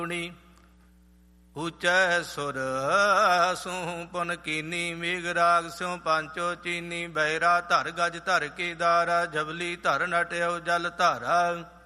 ਊਚੈ ਸੁਰ ਸੂਹ ਪੁਨ ਕੀਨੀ, ਮੇਘ ਰਾਗ ਸਿਉ ਪੰਚੋ ਚੀਨੀ। ਬਹਿਰਾ ਧਰ ਗਜ ਧਰ ਕੇਦਾਰਾ, ਜਬਲੀ ਧਰ ਨਟਿਓ ਜਲ ਧਾਰਾ।